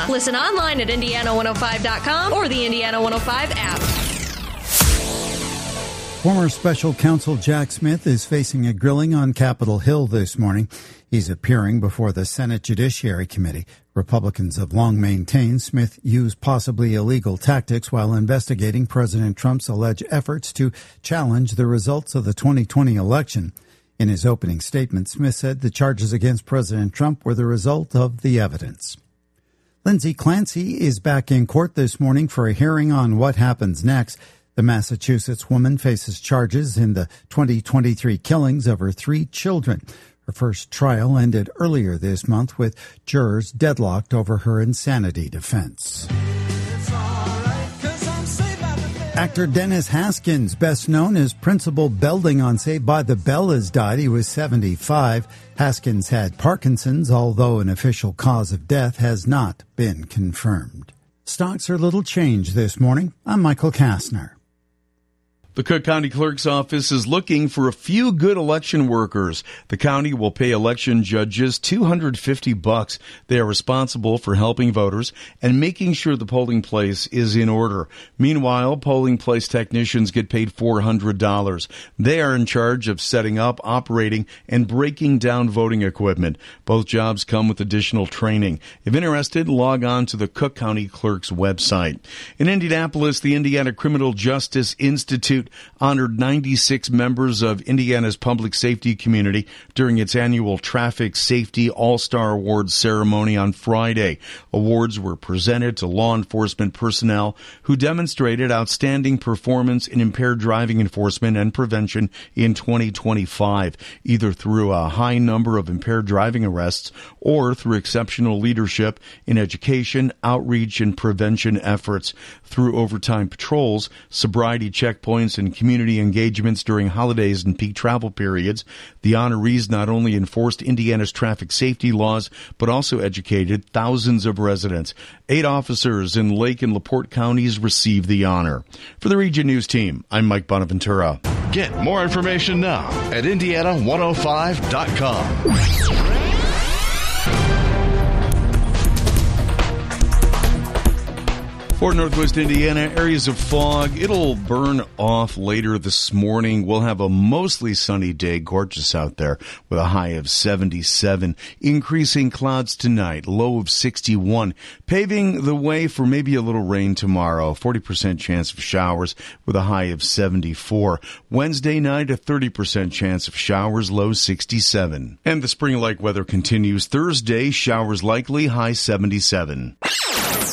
Listen online at Indiana105.com or the Indiana 105 app. Former special counsel Jack Smith is facing a grilling on Capitol Hill this morning. He's appearing before the Senate Judiciary Committee. Republicans have long maintained Smith used possibly illegal tactics while investigating President Trump's alleged efforts to challenge the results of the 2020 election. In his opening statement, Smith said the charges against President Trump were the result of the evidence. Lindsay Clancy is back in court this morning for a hearing on what happens next. The Massachusetts woman faces charges in the 2023 killings of her 3 children. Her first trial ended earlier this month with jurors deadlocked over her insanity defense. Actor Dennis Haskins, best known as Principal Belding on Saved by the Bell, has died. He was 75. Haskins had Parkinson's, although an official cause of death has not been confirmed. Stocks are little changed this morning. I'm Michael Kastner. The Cook County Clerk's Office is looking for a few good election workers. The county will pay election judges $250. They are responsible for helping voters and making sure the polling place is in order. Meanwhile, polling place technicians get paid $400. They are in charge of setting up, operating, and breaking down voting equipment. Both jobs come with additional training. If interested, log on to the Cook County Clerk's website. In Indianapolis, the Indiana Criminal Justice Institute honored 96 members of Indiana's public safety community during its annual Traffic Safety All-Star Awards ceremony on Friday. Awards were presented to law enforcement personnel who demonstrated outstanding performance in impaired driving enforcement and prevention in 2025, either through a high number of impaired driving arrests or through exceptional leadership in education, outreach, and prevention efforts. Through overtime patrols, sobriety checkpoints, and community engagements during holidays and peak travel periods, the honorees not only enforced Indiana's traffic safety laws, but also educated thousands of residents. 8 officers in Lake and LaPorte counties received the honor. For the Region News Team, I'm Mike Bonaventura. Get more information now at Indiana105.com. For Northwest Indiana, areas of fog. It'll burn off later this morning. We'll have a mostly sunny day, gorgeous out there, with a high of 77. Increasing clouds tonight, low of 61. Paving the way for maybe a little rain tomorrow, 40% chance of showers with a high of 74. Wednesday night, a 30% chance of showers, low 67. And the spring-like weather continues. Thursday, showers likely, high 77.